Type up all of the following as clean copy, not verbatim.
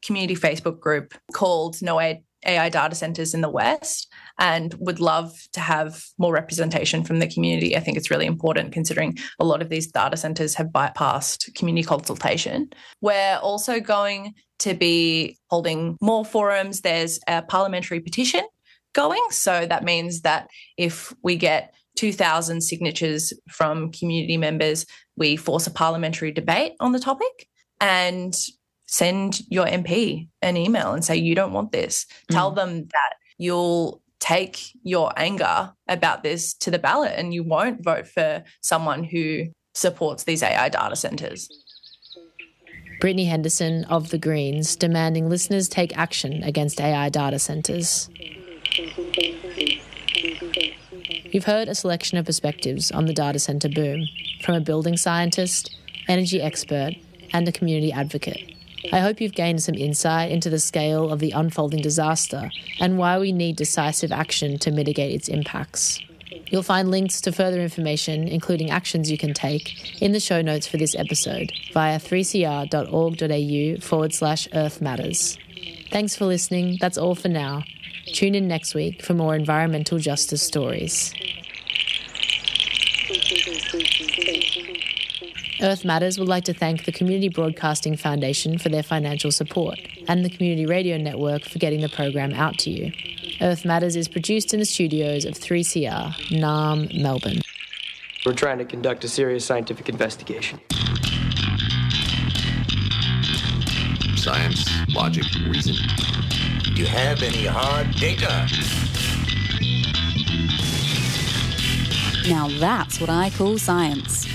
community Facebook group called No AI Data Centers in the West, and would love to have more representation from the community. I think it's really important considering a lot of these data centers have bypassed community consultation. We're also going to be holding more forums. There's a parliamentary petition going. So that means that if we get 2,000 signatures from community members, we force a parliamentary debate on the topic and send your MP an email and say, you don't want this. Tell them that you'll take your anger about this to the ballot and you won't vote for someone who supports these AI data centres. Brittany Henderson of the Greens demanding listeners take action against AI data centres. You've heard a selection of perspectives on the data centre boom from a building scientist, energy expert and a community advocate. I hope you've gained some insight into the scale of the unfolding disaster and why we need decisive action to mitigate its impacts. You'll find links to further information, including actions you can take, in the show notes for this episode via 3cr.org.au/Earth Matters. Thanks for listening. That's all for now. Tune in next week for more environmental justice stories. Earth Matters would like to thank the Community Broadcasting Foundation for their financial support and the Community Radio Network for getting the program out to you. Earth Matters is produced in the studios of 3CR, Naarm, Melbourne. We're trying to conduct a serious scientific investigation. Science, logic, reason. Do you have any hard data? Now that's what I call science.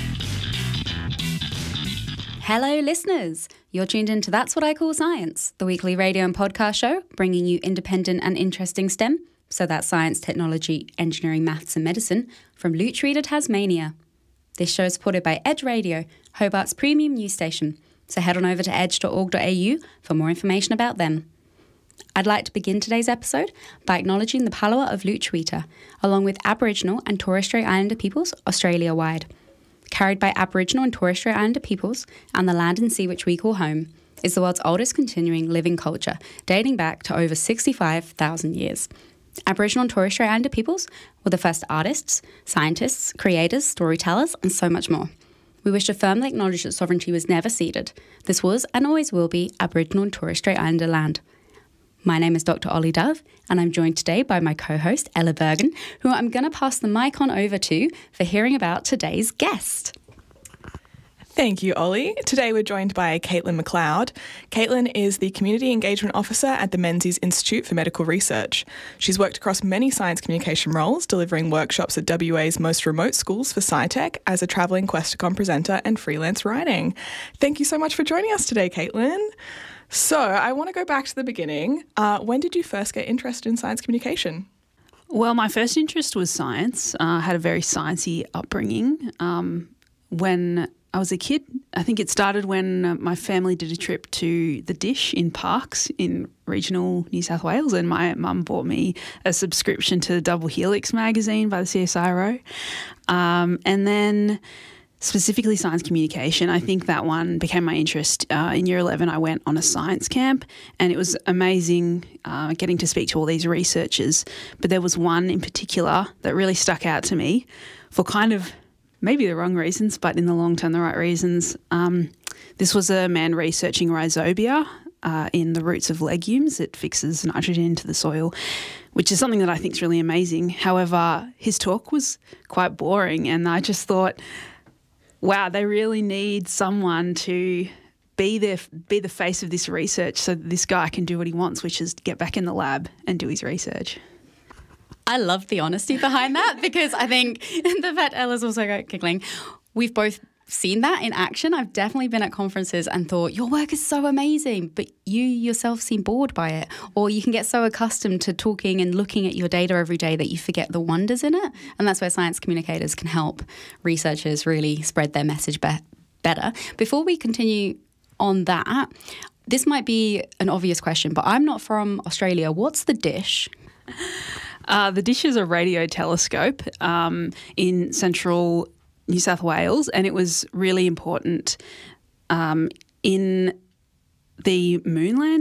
Hello, listeners. You're tuned into That's What I Call Science, the weekly radio and podcast show bringing you independent and interesting STEM, so that's science, technology, engineering, maths and medicine, from Lutruwita, Tasmania. This show is supported by Edge Radio, Hobart's premium news station, so head on over to edge.org.au for more information about them. I'd like to begin today's episode by acknowledging the Palawa of Lutruwita, along with Aboriginal and Torres Strait Islander peoples Australia-wide. Carried by Aboriginal and Torres Strait Islander peoples and the land and sea which we call home, is the world's oldest continuing living culture, dating back to over 65,000 years. Aboriginal and Torres Strait Islander peoples were the first artists, scientists, creators, storytellers, and so much more. We wish to firmly acknowledge that sovereignty was never ceded. This was and always will be Aboriginal and Torres Strait Islander land. My name is Dr. Ollie Dove, and I'm joined today by my co-host, Ella Bergen, who I'm going to pass the mic on over to for hearing about today's guest. Thank you, Ollie. Today we're joined by Caitlin McLeod. Caitlin is the Community Engagement Officer at the Menzies Institute for Medical Research. She's worked across many science communication roles, delivering workshops at WA's most remote schools for SciTech as a travelling Questacon presenter and freelance writing. Thank you so much for joining us today, Caitlin. So I want to go back to the beginning. When did you first get interested in science communication? Well, my first interest was science. I had a very sciencey upbringing. When I was a kid, I think it started when my family did a trip to the Dish in Parkes in regional New South Wales, and my mum bought me a subscription to the Double Helix magazine by the CSIRO. And then specifically science communication, I think that one became my interest. In year 11, I went on a science camp, and it was amazing getting to speak to all these researchers. But there was one in particular that really stuck out to me for kind of maybe the wrong reasons, but in the long term, the right reasons. This was a man researching rhizobia in the roots of legumes. It fixes nitrogen into the soil, which is something that I think is really amazing. However, his talk was quite boring, and I just thought, wow, they really need someone to be the face of this research so that this guy can do what he wants, which is get back in the lab and do his research. I love the honesty behind that, because I think the fact Ella's also giggling, we've both seen that in action. I've definitely been at conferences and thought, your work is so amazing, but you yourself seem bored by it. Or you can get so accustomed to talking and looking at your data every day that you forget the wonders in it. And that's where science communicators can help researchers really spread their message better. Before we continue on that, this might be an obvious question, but I'm not from Australia. What's the Dish? The Dish is a radio telescope in central New South Wales, and it was really important in the moon landing.